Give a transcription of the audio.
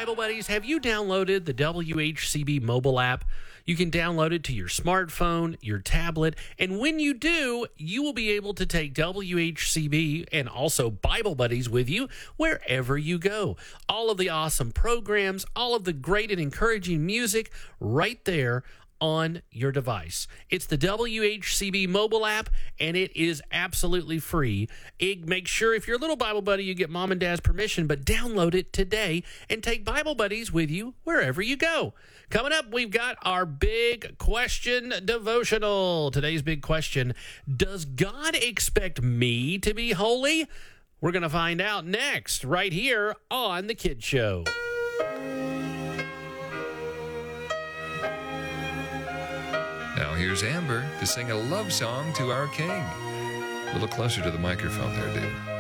Bible Buddies, have you downloaded the WHCB mobile app? You can download it to your smartphone, your tablet, and when you do, you will be able to take WHCB and also Bible Buddies with you wherever you go. All of the awesome programs, all of the great and encouraging music right there on your device. It's the WHCB mobile app, and it is absolutely free. Make sure if you're a little Bible buddy, you get mom and dad's permission, but download it today and take Bible Buddies with you wherever you go. Coming up, we've got our big question devotional. Today's big question, does God expect me to be holy? We're going to find out next, right here on The Kid Show. Now here's Amber to sing a love song to our King. A little closer to the microphone there, dude.